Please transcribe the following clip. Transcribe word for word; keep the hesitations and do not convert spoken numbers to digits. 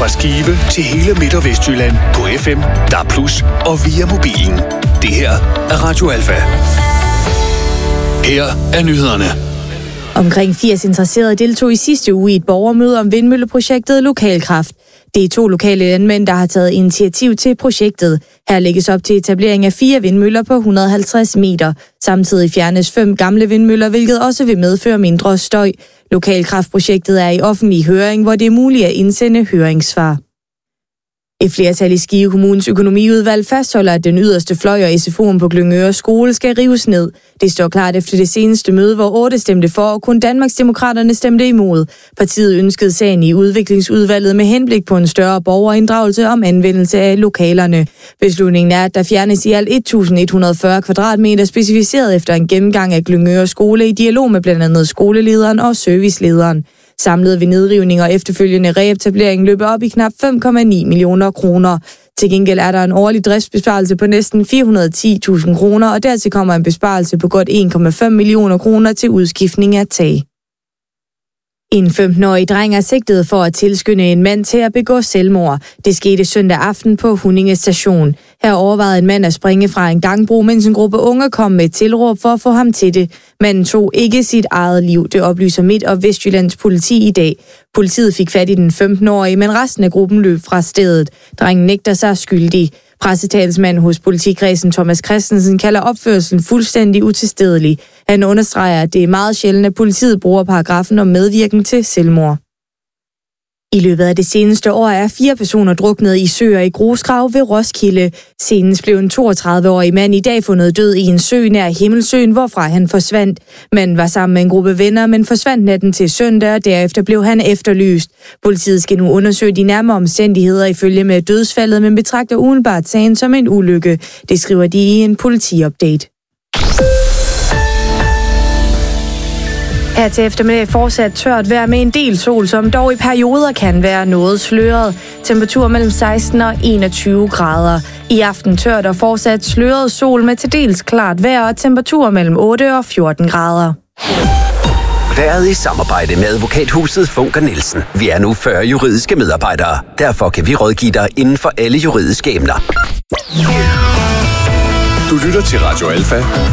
Fra Skive til hele Midt- og Vestjylland på F M, D A B plus, og via mobilen. Det her er Radio Alfa. Her er nyhederne. Omkring firs interesserede deltog i sidste uge i et borgermøde om vindmølleprojektet Lokalkraft. Det er to lokale landmænd, der har taget initiativ til projektet. Her lægges op til etablering af fire vindmøller på et hundrede og halvtreds meter. Samtidig fjernes fem gamle vindmøller, hvilket også vil medføre mindre støj. Lokalkraftprojektet er i offentlig høring, hvor det er muligt at indsende høringssvar. Et flertal i Skive Kommunes økonomiudvalg fastholder, at den yderste fløj og S F O'en på Glyngøre skole skal rives ned. Det står klart efter det seneste møde, hvor otte stemte for, og kun Danmarksdemokraterne stemte imod. Partiet ønskede sagen i udviklingsudvalget med henblik på en større borgerinddragelse om anvendelse af lokalerne. Beslutningen er, at der fjernes i alt et tusind et hundrede og fyrre kvadratmeter specificeret efter en gennemgang af Glyngøre skole i dialog med blandt andet skolelederen og servicelederen. Samlet ved nedrivning og efterfølgende reetablering løber op i knap fem komma ni millioner kroner. Til gengæld er der en årlig driftsbesparelse på næsten fire hundrede og ti tusind kroner, og dertil kommer en besparelse på godt en komma fem millioner kroner til udskiftning af tag. En femten-årig dreng er sigtet for at tilskynde en mand til at begå selvmord. Det skete søndag aften på Hundinge station. Her overvejede en mand at springe fra en gangbro, mens en gruppe unge kom med et tilråb for at få ham til det. Manden tog ikke sit eget liv, det oplyser Midt- og Vestjyllands politi i dag. Politiet fik fat i den femten-årige, men resten af gruppen løb fra stedet. Drengen nægter sig skyldig. Pressetalsmand hos politikredsen Thomas Christensen kalder opførselen fuldstændig utilstedelig. Han understreger, at det er meget sjældent, at politiet bruger paragrafen om medvirken til selvmord. I løbet af det seneste år er fire personer druknet i søer i grusgrav ved Roskilde. Senest blev en toogtredive-årig mand i dag fundet død i en sø nær Himmelsøen, hvorfra han forsvandt. Manden var sammen med en gruppe venner, men forsvandt natten til søndag, og derefter blev han efterlyst. Politiet skal nu undersøge de nærmere omstændigheder ifølge med dødsfaldet, men betragter umiddelbart sagen som en ulykke. Det skriver de i en politiupdate. Her til eftermiddag fortsat tørt vejr med en del sol, som dog i perioder kan være noget sløret. Temperatur mellem seksten og enogtyve grader. I aften tørt og fortsat sløret sol med til dels klart vejr og temperatur mellem otte og fjorten grader. Været i samarbejde med advokathuset Funker Nielsen. Vi er nu fyrre juridiske medarbejdere. Derfor kan vi rådgive dig inden for alle juridiske emner. Du lytter til Radio Alfa.